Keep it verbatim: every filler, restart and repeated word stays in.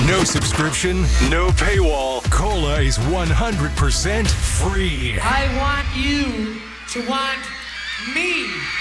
No subscription, no paywall. Cola is one hundred percent free. I want you to want me.